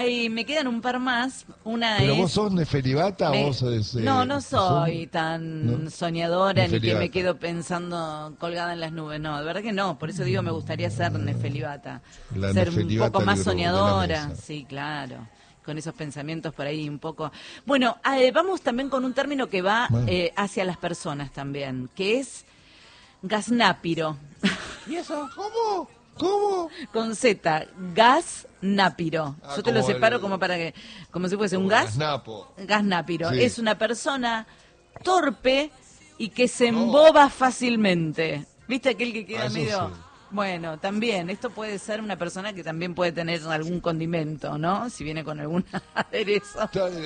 Y me quedan un par más. Una ¿Pero es... vos sos nefelibata o vos sos, No soy tan ¿no? soñadora ni que Nefelibata. me quedo pensando colgada en las nubes. No, de verdad que no. Por eso digo, me gustaría ser nefelibata. La Ser un nefelibata poco más del grupo, de la soñadora. mesa. Sí, claro. Con esos pensamientos por ahí un poco. Bueno, vamos también con un término que va Bueno. hacia las personas también, que es gasnápiro. ¿Y eso? ¿Cómo? ¿Cómo? Con Z, gasnápiro. Ah, Yo te lo como separo el- como para que, como si fuese un Como gas. Gaznapo. Gasnápiro. Sí. Es una persona torpe y que se No. emboba fácilmente. ¿Viste aquel que queda Ah, eso medio...? sí. Bueno, también, esto puede ser una persona que también puede tener algún condimento, ¿no? Si viene con algún aderezo.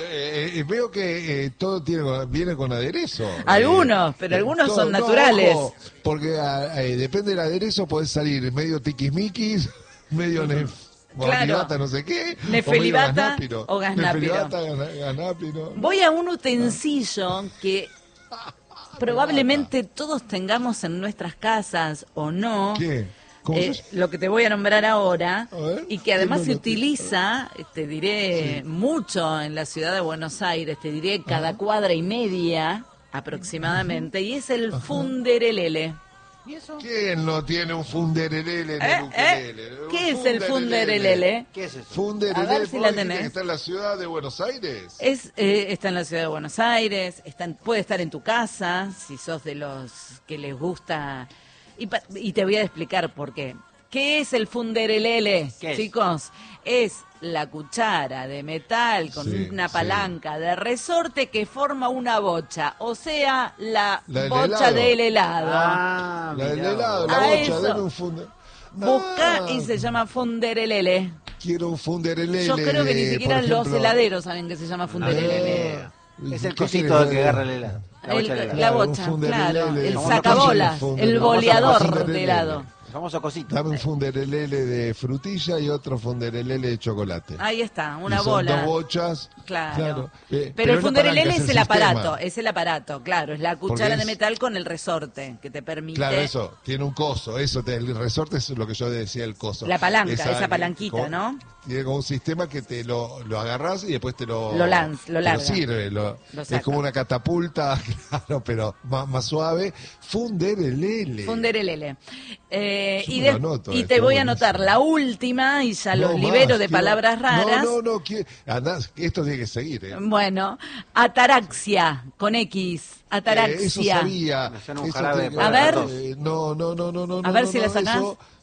Veo que todo viene con aderezo. Algunos, pero algunos son naturales. Ojo, porque depende del aderezo, podés salir medio tiquismiquis, medio nefelibata, no sé qué. Nefelibata o gasnápiro. gasnápiro. Nefelibata, gasnápiro. Voy a un utensilio que probablemente todos tengamos en nuestras casas o no. ¿Qué? ¿Cómo se llama? Lo que te voy a nombrar ahora, A ver, y que además ¿qué se no lo utiliza, te diré, mucho en la ciudad de Buenos Aires, te diré cada cuadra y media aproximadamente, y es el funderelele. ¿Y eso? ¿Quién no tiene un funderelele en el ukelele? ¿Qué es el funderelele? ¿Qué es eso? Funderelele, A ver si ¿vos la dijiste tenés. que está en la ciudad de Buenos Aires? Está en la ciudad de Buenos Aires, puede estar en tu casa, si sos de los que les gusta. Y te voy a explicar por qué. ¿Qué es el funderelele, ¿Qué es? chicos? Es la cuchara de metal con Sí, una sí. palanca de resorte que forma una bocha, o sea, la La del bocha helado. del helado. Ah, La del mirá helado, vos. la A bocha, eso. dame un funderelele. Busca y se llama funderelele. Quiero un funderelele. Yo creo que ni de, siquiera por ejemplo, los heladeros saben que se llama funderelele. Es el ¿Qué cosito querés? que agarra el helado. La bocha del helado. La Claro, un bocha, funderelele. claro. El Famoso sacabolas, funderelele. el Famoso boleador funderelele. de helado. El famoso cosito. Dame un funderelele de frutilla y otro funderelele de chocolate. Ahí está, una Y son bola. dos bochas. Claro. Pero Pero el es la funderelele palanca, es el sistema. aparato, claro, es la cuchara es- de metal con el resorte que te permite. Claro, eso, tiene un coso, el resorte es lo que yo decía, el coso. La palanca, esa palanquita, como- ¿no? Tiene como un sistema que te lo agarrás y después te lo Lo te larga. sirve, Lo es saca. como una catapulta, claro, pero más suave. Funderelele. Funderelele. Yo Y, me lo anoto, y te está voy a buenísimo. anotar la última y ya No los más, libero de quiero- palabras raras. No, andá, esto tiene que seguir, Bueno, ataraxia, con X, Eso ataraxia. sabía. Me suena un Eso jarabe tiene que para ver- la tos. No. A ver no, si la sacás.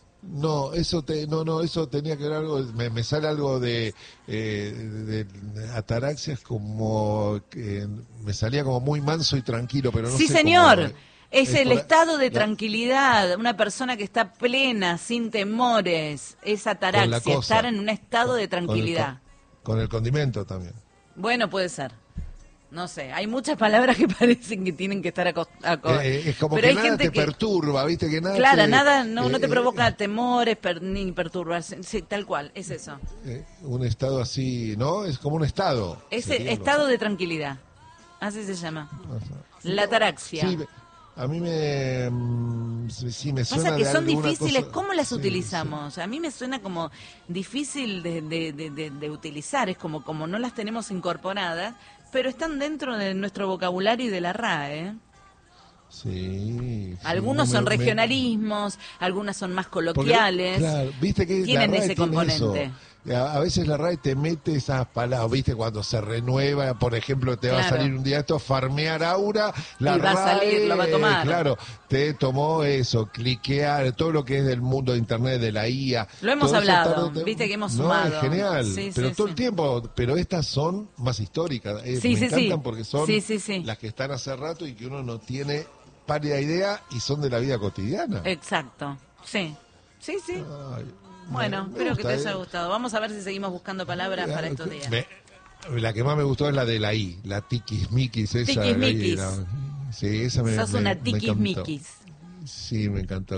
Eso tenía que ver algo, me sale algo de ataraxia, es como que me salía como muy manso y tranquilo, pero no Sí, sé señor. cómo, Es el por- estado de tranquilidad, una persona que está plena, sin temores, es Con la ataraxia, cosa. estar en un estado de tranquilidad. Con el condimento también. Bueno, puede ser. No sé, hay muchas palabras que parecen que tienen que estar Es como pero que hay nada gente te perturba, ¿viste? Que nada claro, te, nada, no te provoca temores ni perturbación, sí, tal cual, es eso. un estado así, ¿no? Es como un estado. Es sería, estado de tranquilidad, así se llama. no sé. La ataraxia. Sí, a mí sí me suena Pasa que de son alguna difíciles, cosa- ¿cómo las sí, utilizamos? A mí me suena como difícil de utilizar, es como no las tenemos incorporadas, pero están dentro de nuestro vocabulario y de la RAE. Sí. Algunos no son me- regionalismos, algunas son más porque, coloquiales, claro, viste que tienen la RAE ese tiene componente. eso. A veces la RAE te mete esas palabras, viste, cuando se renueva, por ejemplo, te va a Claro. salir un día esto, farmear aura, la Y va a RAE, salir, lo va a tomar. claro, te tomó eso, cliquear, todo lo que es del mundo de internet, de la IA. Lo hemos todo eso hablado, tarde o viste que hemos no, sumado. es genial, Sí, pero sí, todo sí. el tiempo, pero estas son más históricas, Sí, me sí, sí. encantan porque son Sí, sí, sí. las que están hace rato y que uno no tiene pálida idea y son de la vida cotidiana. Exacto, sí, sí, sí. Ay, Bueno, me espero que gusta, te haya gustado. Vamos a ver si seguimos buscando palabras para estos días. La que más me gustó es la de la I, la tiquismiquis esa. Tiquismiquis. Sí, esa me Sos me- una me encantó. tiquismiquis. Sí, me encantó.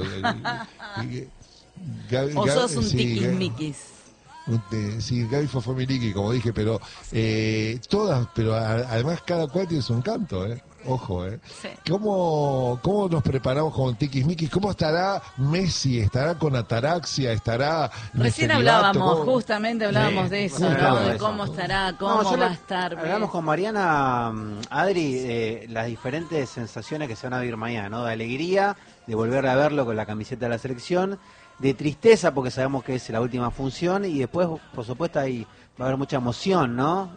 O sos un sí, tiquismiquis. Sí, Gaby Fofomiliki, como dije, pero todas, pero además cada cual tiene su encanto, ¿eh? Ojo, Sí. ¿Cómo nos preparamos con tiquismiquis? ¿Cómo estará Messi? ¿Estará con ataraxia? ¿Estará en Recién celibato? hablábamos, ¿Cómo? justamente hablábamos de eso, justamente ¿no? hablamos De de cómo eso. estará, No, cómo va a estar. Hablamos con Mariana, Adri, de las diferentes sensaciones que se van a vivir mañana, ¿no? De alegría, de volver a verlo con la camiseta de la selección, de tristeza porque sabemos que es la última función y después, por supuesto, ahí va a haber mucha emoción, ¿no?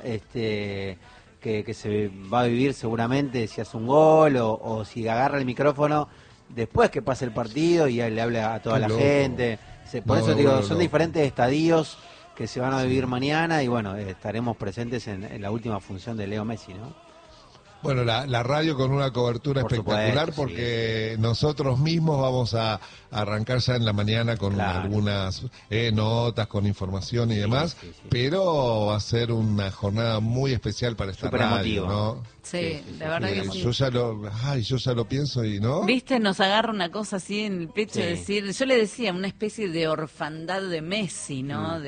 Que se va a vivir seguramente si hace un gol o si agarra el micrófono después que pase el partido y le habla a toda Qué la loco. gente. Por No, eso digo, bueno, son loco. diferentes estadios que se van a vivir mañana y bueno, estaremos presentes en la última función de Leo Messi, ¿no? Bueno, la radio con una cobertura Por espectacular supuesto, porque nosotros mismos vamos a arrancar ya en la mañana con Claro. algunas notas, con información y Sí, demás, sí. pero va a ser una jornada muy especial para esta Súper radio, emotivo. ¿no? Sí, la verdad que sí. Yo ya lo pienso y no. Viste, nos agarra una cosa así en el pecho Sí. de decir, yo le decía, una especie de orfandad de Messi, ¿no?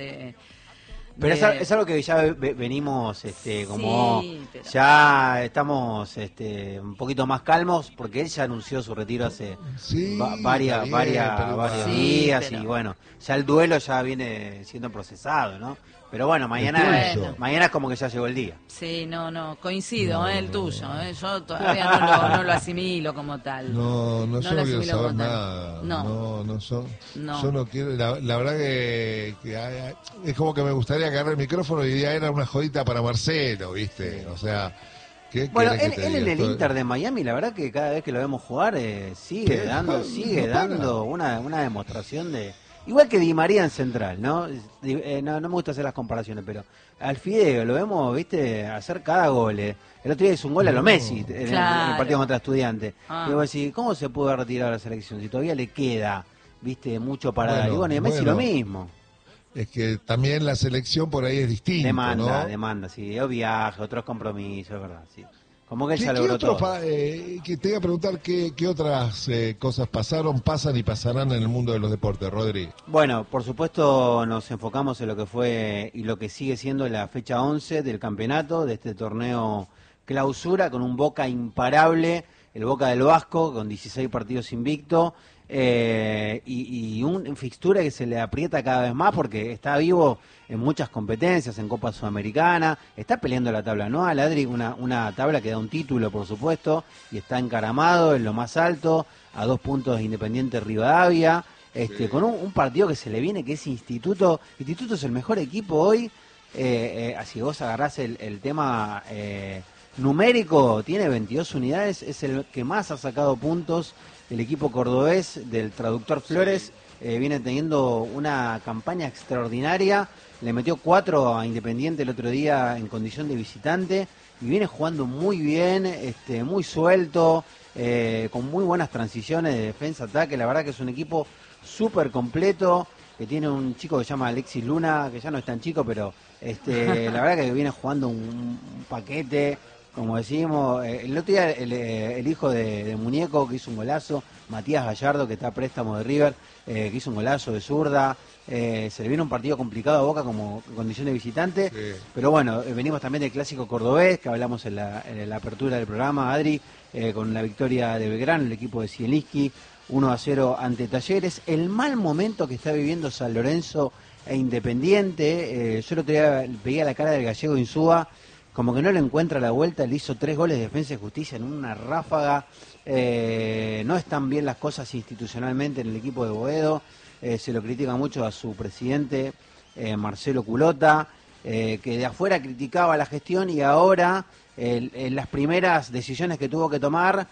Pero de- es algo que ya venimos como Sí, pero- ya estamos un poquito más calmos porque él ya anunció su retiro hace Sí, varios está bien, pero Sí, días pero- y bueno, ya el duelo ya viene siendo procesado, ¿no? Pero bueno, mañana El tuyo. mañana es como que ya llegó el día. Sí, no, coincido, No, el no, tuyo, no. yo todavía no lo asimilo como tal. No, yo lo no quiero asimilo saber como tal. nada. No. No, yo no quiero. La verdad que es como que me gustaría agarrar el micrófono y ya era una jodita para Marcelo, ¿viste? O sea, ¿qué Bueno, querés él, que te él diga? en el Estoy- Inter de Miami, la verdad que cada vez que lo vemos jugar sigue ¿Qué? sigue No para. dando una demostración de... Igual que Di María en Central, ¿no? No me gusta hacer las comparaciones, pero al Fideo lo vemos, viste, hacer cada gol. El otro día hizo un gol a lo No. Messi en el Claro. partido contra Estudiantes. Ah. Y vos decís, ¿cómo se pudo haber retirado la selección? Si todavía le queda, viste, mucho para dar. Y bueno, y a Messi Bueno. lo mismo. Es que también la selección por ahí es distinta, Demanda, ¿no? demanda, sí. O viaje, otros compromisos, es verdad, sí. Como que él ¿Qué, ya qué logró otros todo. que te iba a preguntar qué otras cosas pasan y pasarán en el mundo de los deportes, Rodri? Bueno, por supuesto nos enfocamos en lo que fue y lo que sigue siendo la fecha 11 del campeonato, de este torneo clausura, con un Boca imparable, el Boca del Vasco, con 16 partidos invicto, y un fixtura que se le aprieta cada vez más porque está vivo en muchas competencias, en Copa Sudamericana, está peleando la tabla anual, Adri, una tabla que da un título, por supuesto, y está encaramado en lo más alto, a 2 puntos de Independiente Rivadavia, con un partido que se le viene, que es Instituto. Instituto es el mejor equipo hoy, así vos agarrás el tema numérico, tiene 22 unidades, es el que más ha sacado puntos. El equipo cordobés del traductor Flores viene teniendo una campaña extraordinaria, le metió 4 a Independiente el otro día en condición de visitante y viene jugando muy bien, muy suelto, con muy buenas transiciones de defensa-ataque. La verdad que es un equipo súper completo, que tiene un chico que se llama Alexis Luna, que ya no es tan chico, pero la verdad que viene jugando un paquete, como decimos. El otro día el hijo de Muñeco, que hizo un golazo, Matías Gallardo, que está a préstamo de River, que hizo un golazo de zurda. Se le viene un partido complicado a Boca como condición de visitante, Sí. pero bueno, venimos también del clásico cordobés, que hablamos en la apertura del programa, Adri, con la victoria de Belgrano, el equipo de Zielinski, 1-0 ante Talleres. El mal momento que está viviendo San Lorenzo e Independiente, yo el otro día veía la cara del gallego Insúa, como que no le encuentra la vuelta, le hizo 3 goles de Defensa y Justicia en una ráfaga. No están bien las cosas institucionalmente en el equipo de Boedo, se lo critica mucho a su presidente, Marcelo Culota, que de afuera criticaba la gestión y ahora en las primeras decisiones que tuvo que tomar,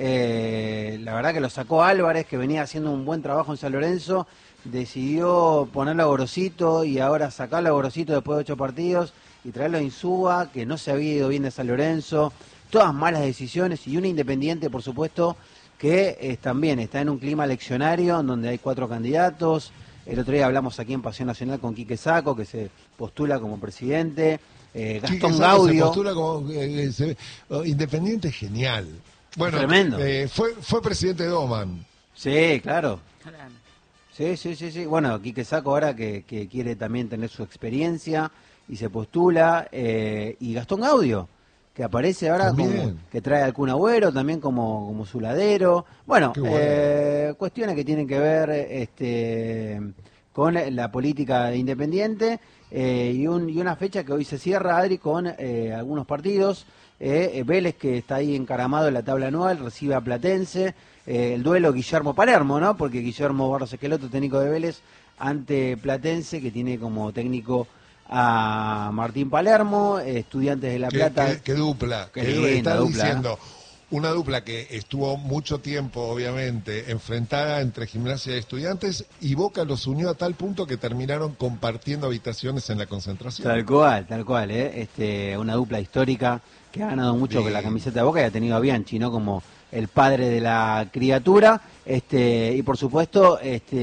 la verdad que lo sacó Álvarez, que venía haciendo un buen trabajo en San Lorenzo, decidió ponerlo a Gorosito y ahora sacarlo a Gorosito después de 8 partidos y traerlo a Insúa, que no se había ido bien de San Lorenzo, todas malas decisiones, y un Independiente, por supuesto, que también está en un clima eleccionario, en donde hay 4 candidatos. El otro día hablamos aquí en Pasión Nacional con Quique Sacco, que se postula como presidente, Quique Gastón Sacco se Gaudio. postula como, Independiente es genial. Bueno, Tremendo. fue presidente de Oman. Sí, claro. Claro. Sí. Bueno, Quique Sacco ahora que quiere también tener su experiencia y se postula. Y Gastón Gaudio, que aparece ahora, También. que trae al Kun Agüero también como su ladero. Bueno, Qué bueno. cuestiones que tienen que ver con la política de Independiente y una fecha que hoy se cierra, Adri, con algunos partidos. Vélez, que está ahí encaramado en la tabla anual, recibe a Platense. El duelo Guillermo-Palermo, ¿no? Porque Guillermo Barros Esqueloto, técnico de Vélez, ante Platense, que tiene como técnico a Martín Palermo, Estudiantes de La Plata. Qué dupla. Qué linda Estás dupla, diciendo, una dupla que estuvo mucho tiempo, obviamente, enfrentada entre Gimnasia y Estudiantes, y Boca los unió a tal punto que terminaron compartiendo habitaciones en la concentración. Tal cual, una dupla histórica que ha ganado mucho con la camiseta de Boca y ha tenido a Bianchi, ¿no? Como el padre de la criatura, y por supuesto,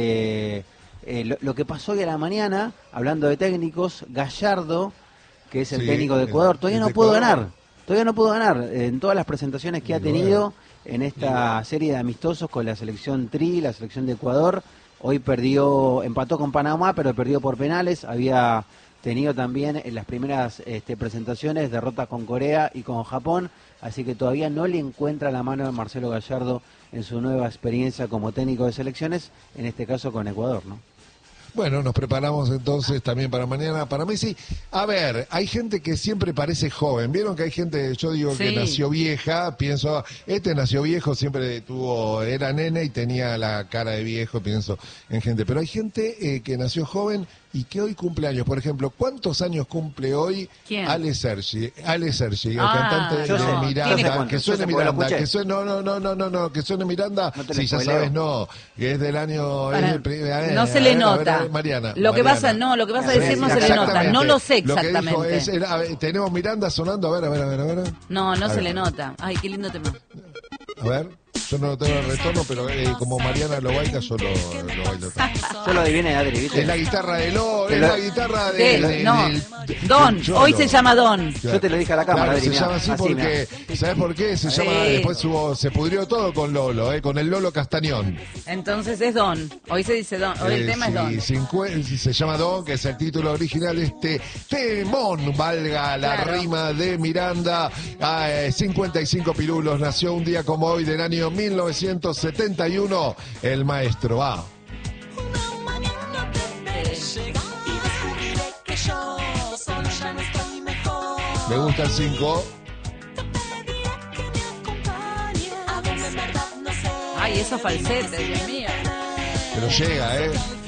lo que pasó hoy a la mañana, hablando de técnicos, Gallardo, que es el técnico de Ecuador, todavía no pudo ganar, en todas las presentaciones que ha tenido en esta serie de amistosos con la selección Tri, la selección de Ecuador. Hoy empató con Panamá, pero perdió por penales. Había tenido también en las primeras presentaciones derrotas con Corea y con Japón, así que todavía no le encuentra la mano a Marcelo Gallardo en su nueva experiencia como técnico de selecciones, en este caso con Ecuador, ¿no? Bueno, nos preparamos entonces también para mañana, para Messi. A ver, hay gente que siempre parece joven. Vieron que hay gente, yo digo que nació vieja, pienso, nació viejo, siempre era nene y tenía la cara de viejo, pienso en gente. Pero hay gente que nació joven y que hoy cumple años. Por ejemplo, ¿cuántos años cumple hoy ¿Quién? Ale Sergi, el cantante de Miranda? Que suene Miranda, que suene, no, que suene Miranda, No te si lo ya spoileo. sabes, no, que es del año... No se le nota. Mariana, Lo que vas a decir no se le nota. No lo sé Lo que dijo exactamente. tenemos Miranda sonando, a ver. No A se ver. le nota. Ay, qué lindo tema. A ver, yo no tengo el retorno, pero como Mariana lo baila, yo lo bailo también. Yo lo adiviné, Adri, ¿viste? Es la guitarra de Lo, es la guitarra Don, del hoy Cholo. se llama Don. Yo te lo dije a la cámara, Claro, Adri, se mirá, llama así mirá. porque, ¿sabes por qué? Se llama, Sí. después se pudrió todo con Lolo, con el Lolo Castañón. Entonces es Don. Hoy se dice Don. Hoy el tema es Don. Se llama Don, que es el título original de este temón, valga la Claro. rima de Miranda. 55 pirulos, nació un día como hoy del año 1971, el maestro. Va. Una mañana te veré llegar y descubriré que yo solo ya no estoy mejor. Me gusta el 5. Te pediré que me acompañes a donde en verdad no sé. Ay, esos falsetes, Dios mío. Pero llega,